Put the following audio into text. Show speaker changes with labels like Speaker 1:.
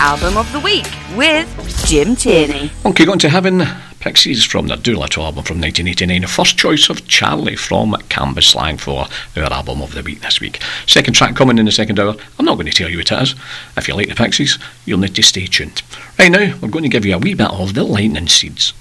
Speaker 1: Album of the Week with Jim Tierney.
Speaker 2: Okay, going to Heaven, Pixies from their Doolittle album from 1989. First choice of Charlie from Canvas Slang for our Album of the Week this week. Second track coming in the second hour. I'm not going to tell you what it is. If you like the Pixies, you'll need to stay tuned. Right now, we're going to give you a wee bit of the Lightning Seeds.